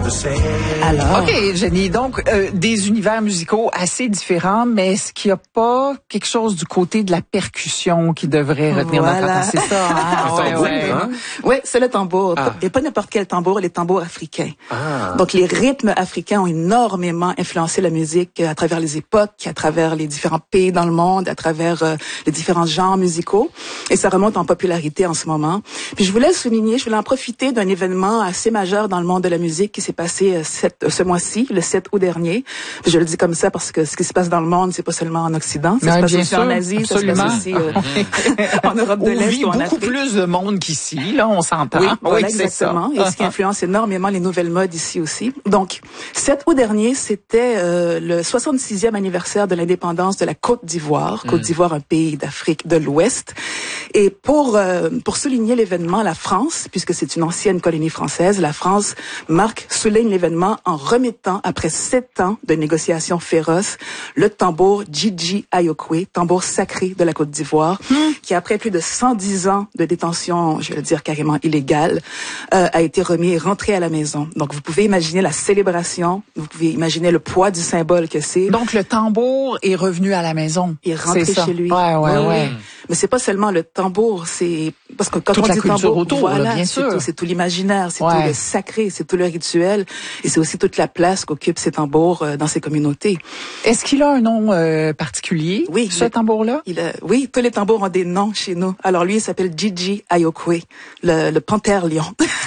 Alors? OK, Jenny. Donc, des univers musicaux assez différents, mais est-ce qu'il n'y a pas quelque chose du côté de la percussion qui devrait retenir notre attention? C'est ça, hein? Oui, c'est le tambour. Et pas n'importe quel tambour, les tambours africains. Donc, les rythmes africains ont énormément influencé la musique à travers les époques, à travers les différents pays dans le monde, à travers les différents genres musicaux. Et ça remonte en popularité en ce moment. Puis, je voulais en profiter d'un événement assez majeur dans le monde de la musique qui s'est passé ce mois-ci, le 7 août dernier. Je le dis comme ça parce que ce qui se passe dans le monde, c'est pas seulement en Occident, ça se passe aussi en Asie, absolument. ça se passe aussi en Europe de l'Est ou en Afrique. Beaucoup plus de monde qu'ici, là, on s'entend. Oui, voilà, exactement. Et ce qui influence énormément les nouvelles modes ici aussi. Donc, 7 août dernier, c'était le 66e anniversaire de l'indépendance de la Côte d'Ivoire. Côte d'Ivoire, un pays d'Afrique de l'Ouest. Et pour souligner l'événement, la France, puisque c'est une ancienne colonie française, la France souligne l'événement en remettant, après 7 ans de négociations féroces, le tambour Djidji Ayokwe, tambour sacré de la Côte d'Ivoire, qui après plus de 110 ans de détention, je veux dire carrément illégale, a été remis et rentré à la maison. Donc vous pouvez imaginer la célébration, vous pouvez imaginer le poids du symbole que c'est. Donc le tambour est revenu à la maison. Il est rentré chez lui. Ouais. Mais c'est pas seulement le tambour, c'est parce que quand toute on dit tambour, autour, voilà, bien sûr. C'est tout l'imaginaire, c'est tout le sacré, c'est tout le rituel, et c'est aussi toute la place qu'occupent ces tambours dans ces communautés. Est-ce qu'il a un nom particulier, ce tambour-là? Oui, tous les tambours ont des noms chez nous. Alors lui, il s'appelle Djidji Ayokwe, le panthère lion.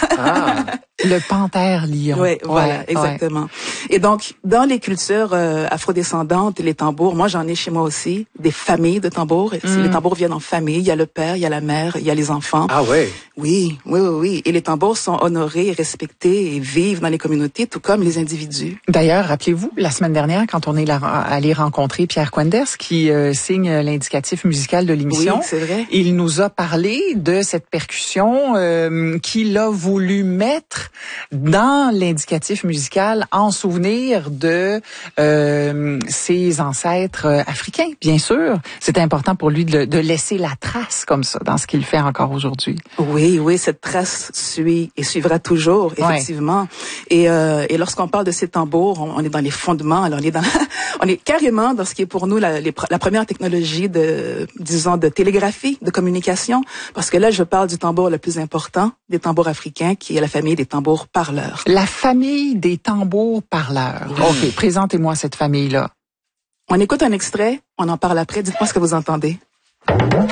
Le panthère lion. Oui, voilà, exactement. Ouais. Et donc, dans les cultures afrodescendantes, les tambours, moi j'en ai chez moi aussi, des familles de tambours. Les tambours viennent en famille, il y a le père, il y a la mère, il y a les enfants. Ah ouais. Oui. Et les tambours sont honorés, respectés et vivent dans les communautés, tout comme les individus. D'ailleurs, rappelez-vous, la semaine dernière, quand on est allé rencontrer Pierre Quenders, qui signe l'indicatif musical de l'émission, oui, c'est vrai. Il nous a parlé de cette percussion qu'il a voulu mettre dans l'indicatif musical en souvenir de ses ancêtres africains, bien sûr. C'est important pour lui de laisser la trace comme ça dans ce qu'il fait encore aujourd'hui. Oui, cette trace suit et suivra toujours, effectivement. Et lorsqu'on parle de ces tambours, on est dans les fondements, alors on est carrément dans ce qui est pour nous la première technologie de télégraphie, de communication, parce que là, je parle du tambour le plus important, des tambours africains, qui est la famille des tambours parleurs. La famille des tambours parleurs. OK, présentez-moi cette famille-là. On écoute un extrait, on en parle après. Dites-moi ce que vous entendez.